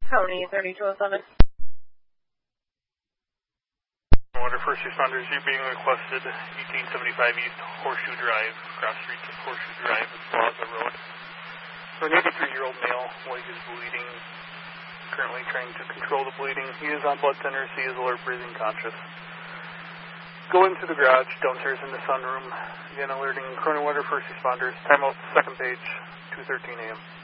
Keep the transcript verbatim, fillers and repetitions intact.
County thirty-two oh seven. Water first responders, you're being requested eighteen seventy-five East Horseshoe Drive, cross street to Horseshoe Drive, Plaza Road. For an eighty-three-year-old male, leg is bleeding, currently trying to control the bleeding. He is on blood thinners, he is alert, breathing, conscious. Go into the garage, downstairs in the sunroom. Again, alerting Corona Water first responders. Timeout, second page, two thirteen a m